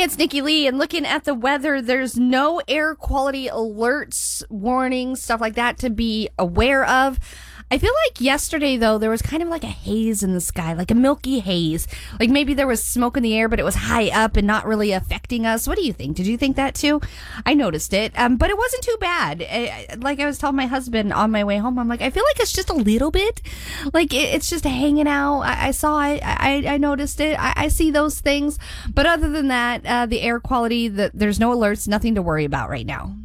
Hey, it's Nikki Lee, and looking at the weather, there's no air quality alerts, warnings, stuff like that to be aware of. I feel like yesterday, though, there was kind of like a haze in the sky, like a milky haze. Like maybe there was smoke in the air, but it was high up and not really affecting us. What do you think? Did you think that too? I noticed it, but it wasn't too bad. Like I was telling my husband on my way home, I'm like, I feel like it's just a little bit. Like it's just hanging out. I saw it. I noticed it. I see those things. But other than that, the air quality, there's no alerts, nothing to worry about right now.